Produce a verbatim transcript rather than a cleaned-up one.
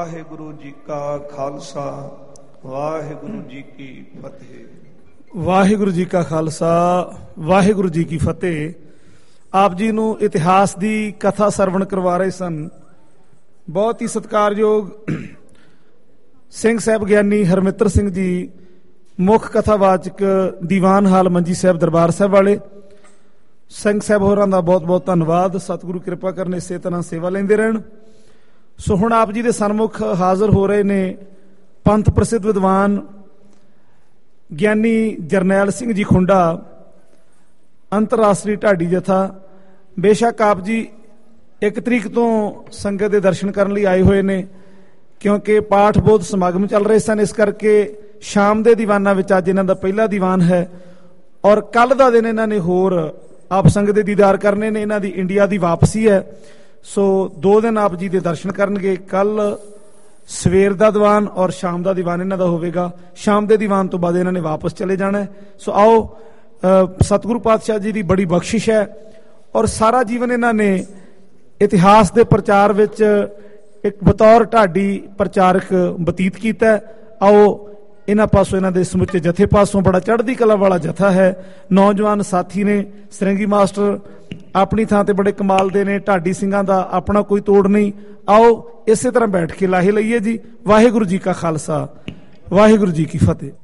ਵਾਹਿਗੁਰੂ ਜੀ ਕਾ ਖਾਲਸਾ ਵਾਹਿਗੁਰੂ ਜੀ ਕੀ ਫਤਿਹ। ਵਾਹਿਗੁਰੂ ਜੀ ਕਾ ਖਾਲਸਾ ਵਾਹਿਗੁਰੂ ਜੀ ਕੀ ਫਤਿਹ। ਆਪ ਜੀ ਨੂੰ ਇਤਿਹਾਸ ਦੀ ਕਥਾ ਸਰਵਣ ਕਰਵਾ ਰਹੇ ਸਨ ਬਹੁਤ ਹੀ ਸਤਿਕਾਰਯੋਗ ਸਿੰਘ ਸਾਹਿਬ ਗਿਆਨੀ ਹਰਮਿੱਤਰ ਸਿੰਘ ਜੀ, ਮੁੱਖ ਕਥਾਵਾਚਕ ਦੀਵਾਨ ਹਾਲ ਮੰਜੀ ਸਾਹਿਬ ਦਰਬਾਰ ਸਾਹਿਬ ਵਾਲੇ। ਸਿੰਘ ਸਾਹਿਬ ਹੋਰਾਂ ਦਾ ਬਹੁਤ ਬਹੁਤ ਧੰਨਵਾਦ। ਸਤਿਗੁਰੂ ਕਿਰਪਾ ਕਰਨ ਇਸੇ ਤਰ੍ਹਾਂ ਸੇਵਾ ਲੈਂਦੇ ਰਹਿਣ। ਸੋ ਹੁਣ ਆਪ ਜੀ ਦੇ ਸਨਮੁਖ ਹਾਜ਼ਰ ਹੋ ਰਹੇ ਨੇ ਪੰਥ ਪ੍ਰਸਿੱਧ ਵਿਦਵਾਨ ਗਿਆਨੀ ਜਰਨੈਲ ਸਿੰਘ ਜੀ ਖੁੰਡਾ, ਅੰਤਰਰਾਸ਼ਟਰੀ ਢਾਡੀ ਜਥਾ। ਬੇਸ਼ੱਕ ਆਪ ਜੀ ਇੱਕ ਤਰੀਕ ਤੋਂ ਸੰਗਤ ਦੇ ਦਰਸ਼ਨ ਕਰਨ ਲਈ ਆਏ ਹੋਏ ਨੇ, ਕਿਉਂਕਿ ਪਾਠ ਬੋਧ ਸਮਾਗਮ ਚੱਲ ਰਹੇ ਸਨ, ਇਸ ਕਰਕੇ ਸ਼ਾਮ ਦੇ ਦੀਵਾਨਾਂ ਵਿੱਚ ਅੱਜ ਇਹਨਾਂ ਦਾ ਪਹਿਲਾ ਦੀਵਾਨ ਹੈ ਔਰ ਕੱਲ੍ਹ ਦਾ ਦਿਨ ਇਹਨਾਂ ਨੇ ਹੋਰ ਆਪ ਸੰਗਤ ਦੇ ਦੀਦਾਰ ਕਰਨੇ ਨੇ। ਇਹਨਾਂ ਦੀ ਇੰਡੀਆ ਦੀ ਵਾਪਸੀ ਹੈ, ਸੋ ਦੋ ਦਿਨ ਆਪ ਜੀ ਦੇ ਦਰਸ਼ਨ ਕਰਨਗੇ। ਕੱਲ੍ਹ ਸਵੇਰ ਦਾ ਦੀਵਾਨ ਔਰ ਸ਼ਾਮ ਦਾ ਦੀਵਾਨ ਇਹਨਾਂ ਦਾ ਹੋਵੇਗਾ। ਸ਼ਾਮ ਦੇ ਦੀਵਾਨ ਤੋਂ ਬਾਅਦ ਇਹਨਾਂ ਨੇ ਵਾਪਸ ਚਲੇ ਜਾਣਾ। ਸੋ ਆਓ, ਸਤਿਗੁਰੂ ਪਾਤਸ਼ਾਹ ਜੀ ਦੀ ਬੜੀ ਬਖਸ਼ਿਸ਼ ਹੈ ਔਰ ਸਾਰਾ ਜੀਵਨ ਇਹਨਾਂ ਨੇ ਇਤਿਹਾਸ ਦੇ ਪ੍ਰਚਾਰ ਵਿੱਚ ਇੱਕ ਬਤੌਰ ਢਾਡੀ ਪ੍ਰਚਾਰਕ ਬਤੀਤ ਕੀਤਾ। ਆਓ ਇਹਨਾਂ ਪਾਸੋਂ, ਇਹਨਾਂ ਦੇ ਸਮੁੱਚੇ ਜਥੇ ਪਾਸੋਂ ਬੜਾ ਚੜ੍ਹਦੀ ਕਲਾ ਵਾਲਾ ਜਥਾ ਹੈ। ਨੌਜਵਾਨ ਸਾਥੀ ਨੇ, ਸਰੰਗੀ ਮਾਸਟਰ ਆਪਣੀ ਥਾਂ ਤੇ ਬੜੇ ਕਮਾਲ ਦੇ ਨੇ, ਢਾਡੀ ਸਿੰਘਾਂ ਦਾ ਆਪਣਾ ਕੋਈ ਤੋੜ ਨਹੀਂ। ਆਓ ਇਸੇ ਤਰ੍ਹਾਂ ਬੈਠ ਕੇ ਲਾਹੇ ਲਈਏ ਜੀ। ਵਾਹਿਗੁਰੂ ਜੀ ਕਾ ਖਾਲਸਾ ਵਾਹਿਗੁਰੂ ਜੀ ਕੀ ਫਤਿਹ।